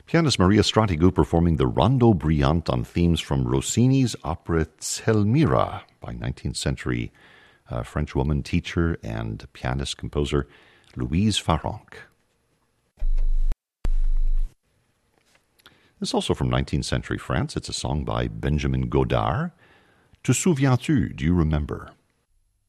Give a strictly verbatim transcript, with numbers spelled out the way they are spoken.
Pianist Maria Stratigu performing the Rondo Brillante on themes from Rossini's opera Zelmira by nineteenth century uh, French woman, teacher, and pianist composer Louise Farrenc. This is also from nineteenth century France. It's a song by Benjamin Godard. Te souviens-tu? Do you remember?